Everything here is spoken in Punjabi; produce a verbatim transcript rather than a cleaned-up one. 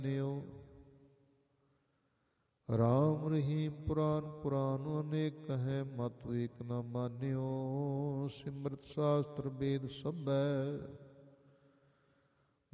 ਨਿਓ। ਰਾਮ ਰਹੀਮ ਪੁਰਾਨ ਪੁਰਾਨ ਅਨੇਕ ਕਹੈ ਮਤੁ ਏਕ ਨ ਮਾਨਿਓ। ਸਿਮਰਤ ਸ਼ਾਸਤਰ ਵੇਦ ਸਭੈ